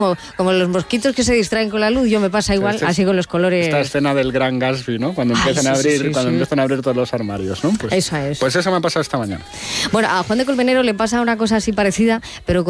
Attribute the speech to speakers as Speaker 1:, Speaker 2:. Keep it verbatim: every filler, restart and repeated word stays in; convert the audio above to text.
Speaker 1: Como, como los mosquitos que se distraen con la luz, yo me pasa igual,
Speaker 2: Este,
Speaker 1: así con los colores.
Speaker 2: Esta escena del Gran Gatsby, ¿no? Cuando
Speaker 1: Ay,
Speaker 2: empiezan
Speaker 1: sí,
Speaker 2: a abrir,
Speaker 1: sí, sí,
Speaker 2: cuando
Speaker 1: sí.
Speaker 2: empiezan a abrir todos los armarios, ¿no? Pues,
Speaker 1: Eso es.
Speaker 2: Pues eso me ha pasado esta mañana.
Speaker 1: Bueno, a Juan de Colmenero le pasa una cosa así parecida, pero con